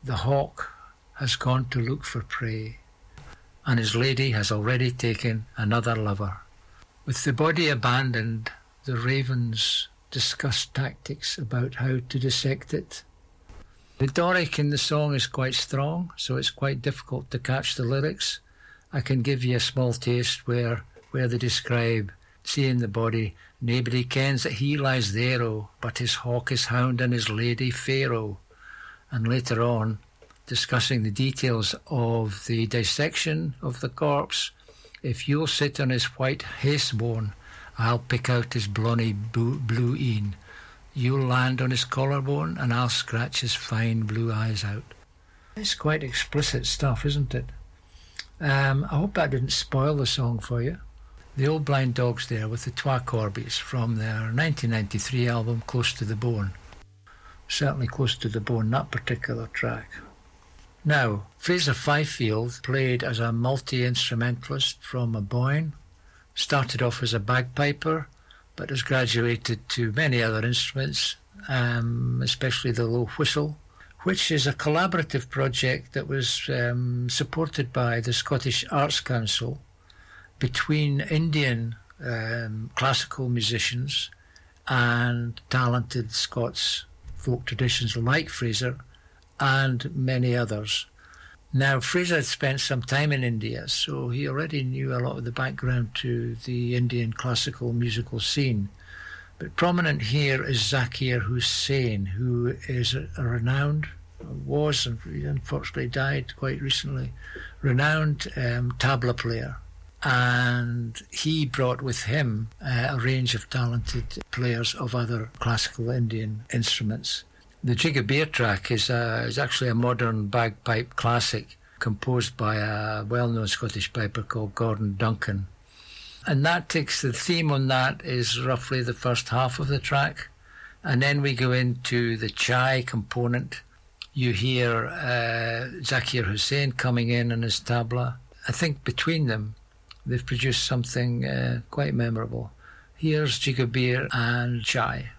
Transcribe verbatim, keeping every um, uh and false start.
The hawk has gone to look for prey, and his lady has already taken another lover. With the body abandoned, the ravens discuss tactics about how to dissect it. The Doric in the song is quite strong, so it's quite difficult to catch the lyrics. I can give you a small taste where, where they describe seeing the body. Naebody kens that he lies there-o, but his hawk is hound and his lady fair-o. And later on, discussing the details of the dissection of the corpse. If you'll sit on his white haste-bone, I'll pick out his blonny blue een. You'll land on his collarbone, and I'll scratch his fine blue eyes out. It's quite explicit stuff, isn't it? Um, I hope that didn't spoil the song for you. The Old Blind Dogs there with the Twa Corbies from their nineteen ninety-three album Close to the Bone. Certainly close to the bone, that particular track. Now, Fraser Fifield played as a multi-instrumentalist from Aboyne, started off as a bagpiper, but has graduated to many other instruments, um, especially the low whistle, which is a collaborative project that was um, supported by the Scottish Arts Council between Indian um, classical musicians and talented Scots folk traditions like Fraser and many others. Now, Fraser had spent some time in India, so he already knew a lot of the background to the Indian classical musical scene. But prominent here is Zakir Hussain, who is a, a renowned, was and unfortunately died quite recently, renowned um, tabla player. And he brought with him uh, a range of talented players of other classical Indian instruments. The Jigabir track is, uh, is actually a modern bagpipe classic composed by a well-known Scottish piper called Gordon Duncan. And that takes, the theme on that is roughly the first half of the track. And then we go into the chai component. You hear uh, Zakir Hussain coming in on his tabla. I think between them, they've produced something uh, quite memorable. Here's Jigabir and chai.